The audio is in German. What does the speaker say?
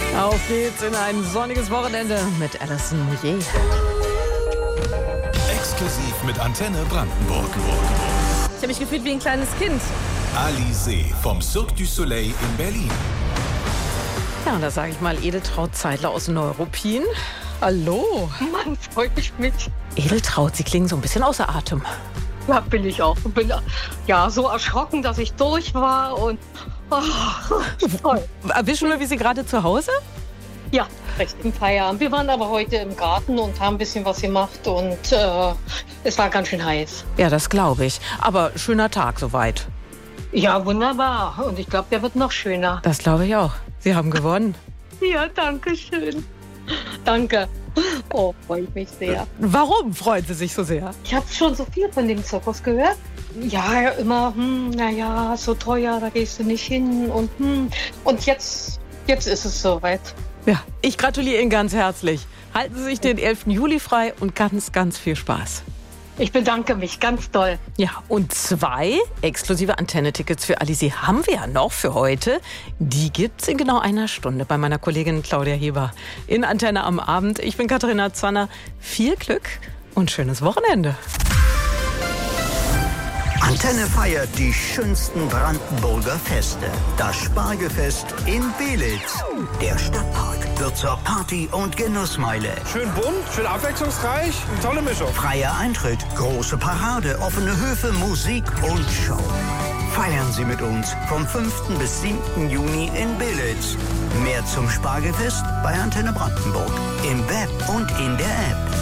Auf geht's in ein sonniges Wochenende mit Alison Moyer. Exklusiv mit Antenne Brandenburg. Ich habe mich gefühlt wie ein kleines Kind. Alizée vom Cirque du Soleil in Berlin. Ja, und da sage ich mal Edeltraud Zeitler aus Neuruppin. Hallo. Mann, freut mich. Edeltraud, Sie klingen so ein bisschen außer Atem. Ja, bin ich auch. Bin ja so erschrocken, dass ich durch war und toll. Erwischen wir, wie Sie gerade zu Hause? Ja, recht im Feierabend. Wir waren aber heute im Garten und haben ein bisschen was gemacht und es war ganz schön heiß. Ja, das glaube ich. Aber schöner Tag soweit. Ja, wunderbar. Und ich glaube, der wird noch schöner. Das glaube ich auch. Sie haben gewonnen. Ja, danke schön. Danke. Oh, freue ich mich sehr. Warum freuen Sie sich so sehr? Ich habe schon so viel von dem Zirkus gehört. Ja, immer, naja, so teuer, da gehst du nicht hin und jetzt ist es soweit. Ja, ich gratuliere Ihnen ganz herzlich. Halten Sie sich den 11. Juli frei und ganz, ganz viel Spaß. Ich bedanke mich ganz doll. Ja, und 2 exklusive Antenne-Tickets für Alizée haben wir ja noch für heute. Die gibt's in genau einer Stunde bei meiner Kollegin Claudia Heber in Antenne am Abend. Ich bin Katharina Zanner. Viel Glück und schönes Wochenende. Antenne feiert die schönsten Brandenburger Feste. Das Spargelfest in Belitz. Der Stadtpark wird zur Party- und Genussmeile. Schön bunt, schön abwechslungsreich, eine tolle Mischung. Freier Eintritt, große Parade, offene Höfe, Musik und Show. Feiern Sie mit uns vom 5. bis 7. Juni in Belitz. Mehr zum Spargelfest bei Antenne Brandenburg. Im Web und in der App.